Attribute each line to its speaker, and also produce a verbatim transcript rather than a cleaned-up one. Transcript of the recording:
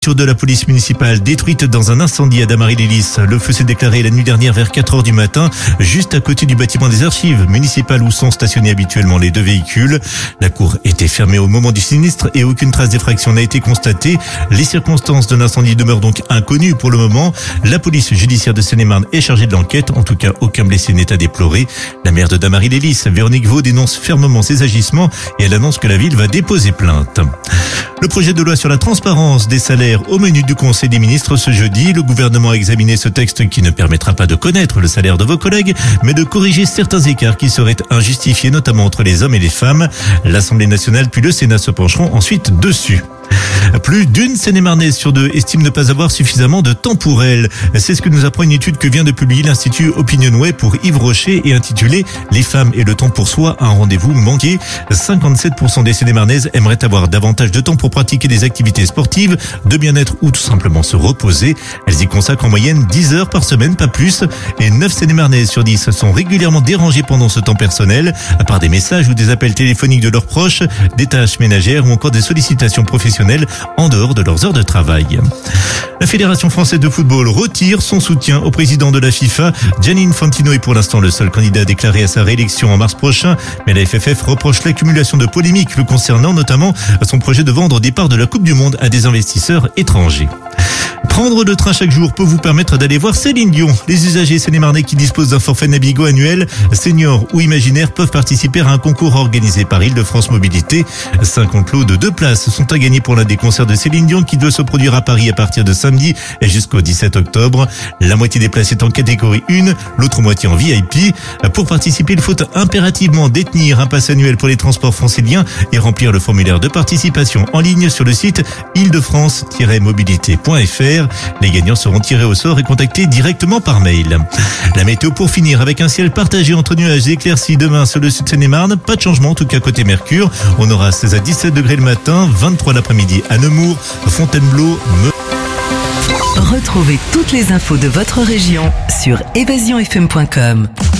Speaker 1: De la police municipale détruite dans un incendie à Damary-les-Lys. Le feu s'est déclaré la nuit dernière vers quatre heures du matin, juste à côté du bâtiment des archives municipales où sont stationnés habituellement les deux véhicules. La cour était fermée au moment du sinistre et aucune trace d'effraction n'a été constatée. Les circonstances de l'incendie demeurent donc inconnues pour le moment. La police judiciaire de Seine-et-Marne est chargée de l'enquête. En tout cas, aucun blessé n'est à déplorer. La maire de Damary-les-Lys, Véronique Vaux, dénonce fermement ces agissements et elle annonce que la ville va déposer plainte. Le projet de loi sur la transparence des salaires au menu du Conseil des ministres ce jeudi. Le gouvernement a examiné ce texte qui ne permettra pas de connaître le salaire de vos collègues, mais de corriger certains écarts qui seraient injustifiés, notamment entre les hommes et les femmes. L'Assemblée nationale puis le Sénat se pencheront ensuite dessus. Plus d'une Seine-et-Marnaise sur deux estime ne pas avoir suffisamment de temps pour elle. C'est ce que nous apprend une étude que vient de publier l'Institut Opinionway pour Yves Rocher et intitulée « Les femmes et le temps pour soi, un rendez-vous manqué ». cinquante-sept pour cent des Seine-et-Marnaises aimeraient avoir davantage de temps pour pratiquer des activités sportives, de bien-être ou tout simplement se reposer. Elles y consacrent en moyenne dix heures par semaine, pas plus. Et neuf Seine-et-Marnaises sur dix sont régulièrement dérangées pendant ce temps personnel, à part des messages ou des appels téléphoniques de leurs proches, des tâches ménagères ou encore des sollicitations professionnelles en dehors de leurs heures de travail. La Fédération française de football retire son soutien au président de la FIFA. Gianni Infantino est pour l'instant le seul candidat déclaré à sa réélection en mars prochain, mais la F F F reproche l'accumulation de polémiques le concernant, notamment son projet de vendre des parts de la Coupe du Monde à des investisseurs étrangers. Prendre le train chaque jour peut vous permettre d'aller voir Céline Dion. Les usagers seine-et-marnais qui disposent d'un forfait Nabigo annuel, senior ou imaginaire, peuvent participer à un concours organisé par Île-de-France Mobilité. cinquante lots de deux places sont à gagner pour l'un des concerts de Céline Dion qui doit se produire à Paris à partir de samedi et jusqu'au dix-sept octobre. La moitié des places est en catégorie un, l'autre moitié en V I P. Pour participer, il faut impérativement détenir un pass annuel pour les transports franciliens et remplir le formulaire de participation en ligne sur le site île de france tiret mobilité point f r. Les gagnants seront tirés au sort et contactés directement par mail. La météo pour finir avec un ciel partagé entre nuages et éclaircies demain sur le sud Seine-et-Marne. Pas de changement en tout cas côté Mercure. On aura seize à dix-sept degrés le matin, vingt-trois l'après-midi à Nemours, Fontainebleau, Me...
Speaker 2: Retrouvez toutes les infos de votre région sur évasion f m point com.